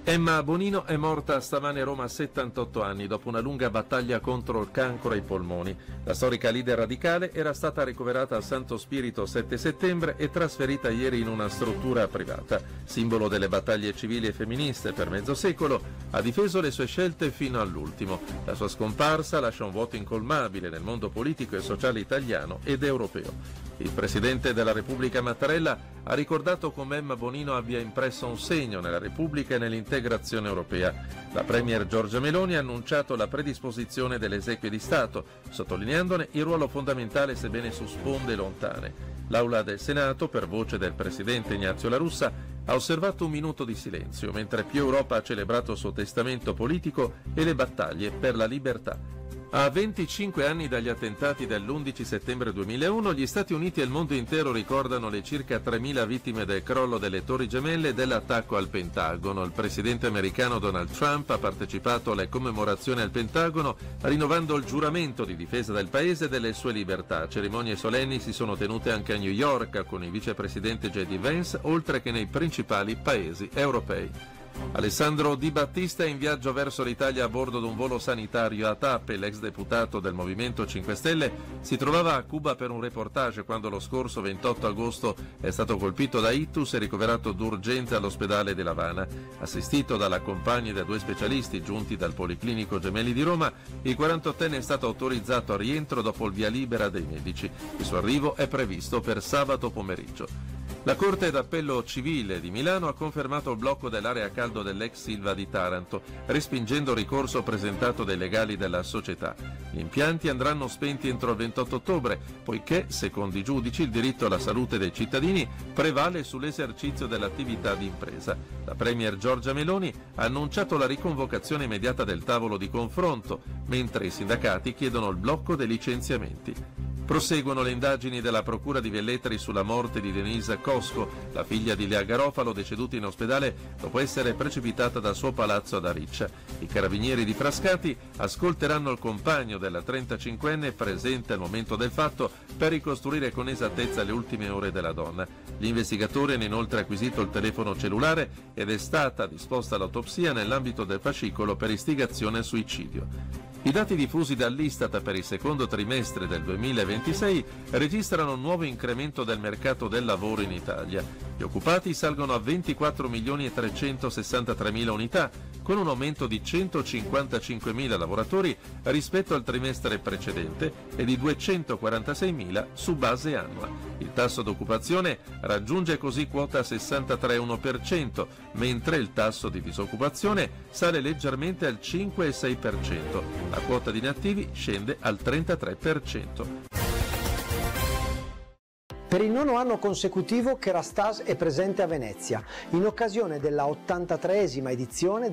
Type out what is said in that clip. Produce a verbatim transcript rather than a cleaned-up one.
Emma Bonino è morta stamane a Roma a settantotto anni dopo una lunga battaglia contro il cancro ai polmoni. La storica leader radicale era stata ricoverata al Santo Spirito sette settembre e trasferita ieri in una struttura privata. Simbolo delle battaglie civili e femministe per mezzo secolo, ha difeso le sue scelte fino all'ultimo. La sua scomparsa lascia un vuoto incolmabile nel mondo politico e sociale italiano ed europeo. Il Presidente della Repubblica Mattarella ha ricordato come Emma Bonino abbia impresso un segno nella Repubblica e nell'integrazione europea. La Premier Giorgia Meloni ha annunciato la predisposizione delle esequie di Stato, sottolineandone il ruolo fondamentale sebbene su sponde lontane. L'Aula del Senato, per voce del Presidente Ignazio La Russa, ha osservato un minuto di silenzio, mentre più Europa ha celebrato il suo testamento politico e le battaglie per la libertà. A venticinque anni dagli attentati dell'undici settembre duemilauno, gli Stati Uniti e il mondo intero ricordano le circa tremila vittime del crollo delle Torri Gemelle e dell'attacco al Pentagono. Il presidente americano Donald Trump ha partecipato alle commemorazioni al Pentagono, rinnovando il giuramento di difesa del paese e delle sue libertà. Cerimonie solenni si sono tenute anche a New York con il vicepresidente J D Vance, oltre che nei principali paesi europei. Alessandro Di Battista è in viaggio verso l'Italia a bordo di un volo sanitario a tappe. L'ex deputato del Movimento cinque Stelle si trovava a Cuba per un reportage quando lo scorso ventotto agosto è stato colpito da ictus e ricoverato d'urgenza all'ospedale di L'Avana. Assistito dalla compagna e da due specialisti giunti dal Policlinico Gemelli di Roma, il quarantottenne è stato autorizzato a rientro dopo il via libera dei medici. Il suo arrivo è previsto per sabato pomeriggio. La Corte d'Appello Civile di Milano ha confermato il blocco dell'area a caldo dell'ex Silva di Taranto, respingendo il ricorso presentato dai legali della società. Gli impianti andranno spenti entro il ventotto ottobre, poiché, secondo i giudici, il diritto alla salute dei cittadini prevale sull'esercizio dell'attività di impresa. La Premier Giorgia Meloni ha annunciato la riconvocazione immediata del tavolo di confronto, mentre i sindacati chiedono il blocco dei licenziamenti. Proseguono le indagini della Procura di Velletri sulla morte di Denise Cosco, la figlia di Lea Garofalo, deceduta in ospedale dopo essere precipitata dal suo palazzo ad Ariccia. I carabinieri di Frascati ascolteranno il compagno della trentacinquenne presente al momento del fatto per ricostruire con esattezza le ultime ore della donna. Gli investigatori hanno inoltre acquisito il telefono cellulare ed è stata disposta l'autopsia nell'ambito del fascicolo per istigazione al suicidio. I dati diffusi dall'Istat per il secondo trimestre del duemilaventisei registrano un nuovo incremento del mercato del lavoro in Italia. Gli occupati salgono a ventiquattro milioni e trecentosessantatremila unità, con un aumento di centocinquantacinquemila lavoratori rispetto al trimestre precedente e di duecentoquarantaseimila su base annua. Il tasso d'occupazione raggiunge così quota sessantatré virgola uno per cento, mentre il tasso di disoccupazione sale leggermente al cinque virgola sei per cento. La quota di inattivi scende al trentatré per cento. Per il nono anno consecutivo Kerastase è presente a Venezia, in occasione della ottantatreesima edizione